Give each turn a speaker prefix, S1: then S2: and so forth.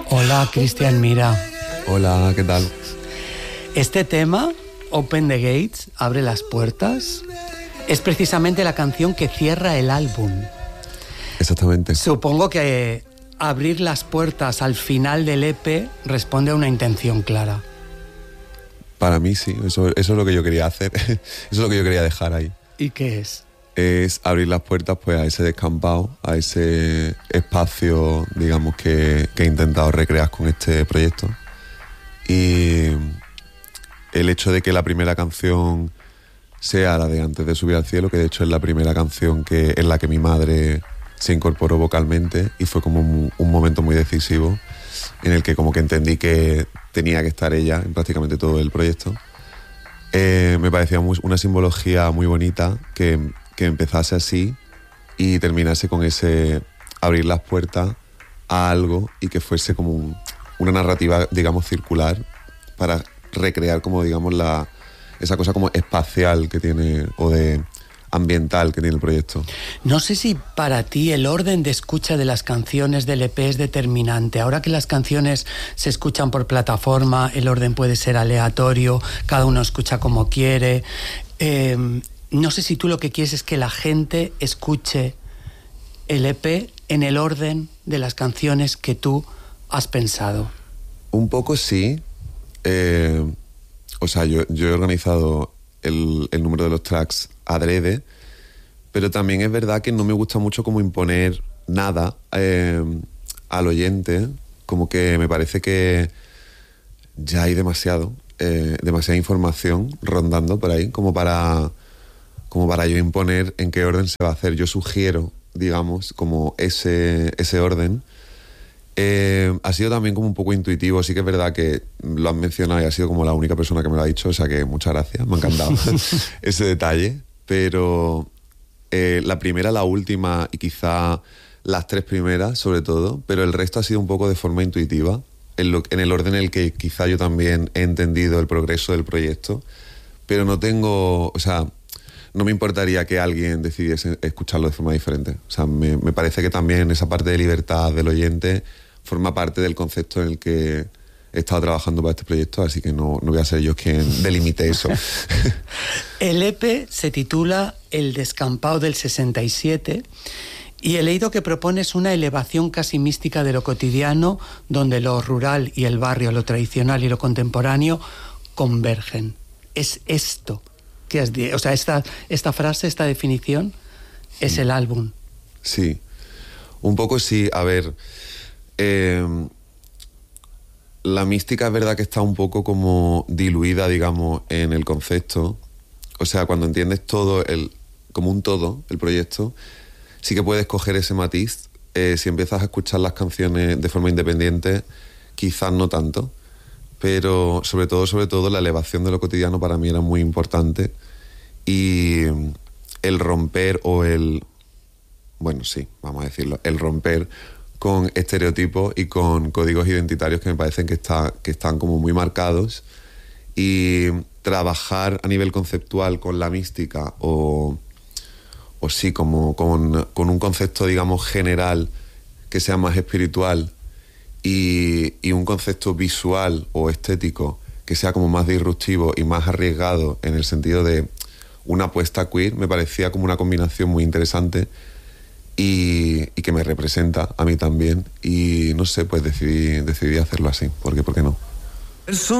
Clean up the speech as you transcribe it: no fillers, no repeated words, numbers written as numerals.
S1: Hola, Cristian Mira.
S2: Hola, ¿qué tal?
S1: Este tema, Open the Gates, Abre las Puertas, es precisamente la canción que cierra el álbum.
S2: Exactamente.
S1: Supongo que abrir las puertas al final del EP responde a una intención clara.
S2: Para mí sí, eso es lo que yo quería hacer, eso es lo que yo quería dejar ahí.
S1: ¿Y qué es?
S2: Es abrir las puertas pues a ese descampado, a ese espacio, digamos, que he intentado recrear con este proyecto. Y el hecho de que la primera canción sea la de Antes de subir al cielo, que de hecho es la primera canción en la que mi madre se incorporó vocalmente, y fue como un momento muy decisivo en el que como que entendí que tenía que estar ella en prácticamente todo el proyecto. Me parecía una simbología muy bonita que empezase así y terminase con ese abrir las puertas a algo y que fuese como una narrativa, digamos, circular para recrear como, digamos, esa cosa como espacial que tiene, o de ambiental que tiene el proyecto.
S1: No sé si para ti el orden de escucha de las canciones del EP es determinante. Ahora que las canciones se escuchan por plataforma, el orden puede ser aleatorio, cada uno escucha como quiere. No sé si tú lo que quieres es que la gente escuche el EP en el orden de las canciones que tú has pensado.
S2: Un poco sí. O sea, yo he organizado el número de los tracks adrede, pero también es verdad que no me gusta mucho como imponer nada al oyente, como que me parece que ya hay demasiada información rondando por ahí como para yo imponer en qué orden se va a hacer. Yo sugiero, digamos, como ese orden. Ha sido también como un poco intuitivo. Sí que es verdad que lo has mencionado y has sido como la única persona que me lo ha dicho, o sea que muchas gracias, me ha encantado ese detalle. Pero la primera, la última y quizá las tres primeras sobre todo, pero el resto ha sido un poco de forma intuitiva, en el orden en el que quizá yo también he entendido el progreso del proyecto, pero no me importaría que alguien decidiese escucharlo de forma diferente. O sea, me parece que también esa parte de libertad del oyente forma parte del concepto en el que he estado trabajando para este proyecto, así que no voy a ser yo quien delimite eso.
S1: El EP se titula El descampado del 67 y he leído que propones una elevación casi mística de lo cotidiano, donde lo rural y el barrio, lo tradicional y lo contemporáneo convergen. Es esto. O sea, esta frase, esta definición, es el álbum.
S2: Sí, un poco sí. A ver, la mística es verdad que está un poco como diluida, digamos, en el concepto. O sea, cuando entiendes todo, como un todo, el proyecto, sí que puedes coger ese matiz. Si empiezas a escuchar las canciones de forma independiente, quizás no tanto. Pero sobre todo la elevación de lo cotidiano para mí era muy importante, y el romper vamos a decirlo, el romper con estereotipos y con códigos identitarios que me parecen que están como muy marcados, y trabajar a nivel conceptual con la mística o sí, como con un concepto, digamos, general que sea más espiritual, y un concepto visual o estético que sea como más disruptivo y más arriesgado en el sentido de una apuesta queer, me parecía como una combinación muy interesante y que me representa a mí también, y no sé, pues decidí hacerlo así, porque ¿por qué no?